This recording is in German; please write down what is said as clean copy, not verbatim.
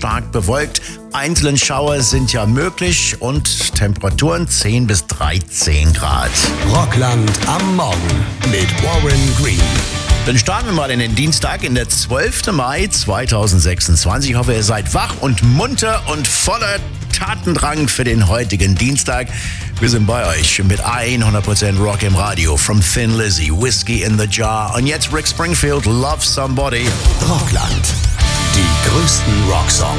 stark bewölkt. Einzelne Schauer sind ja möglich und Temperaturen 10 bis 13 Grad. Rockland am Morgen mit Warren Green. Dann starten wir mal in den Dienstag, in der 12. Mai 2026. Ich hoffe, ihr seid wach und munter und voller Tatendrang für den heutigen Dienstag. Wir sind bei euch mit 100% Rock im Radio. From Thin Lizzy, Whiskey in the Jar. Und jetzt Rick Springfield, Love Somebody. Rockland. Die größten Rocksongs.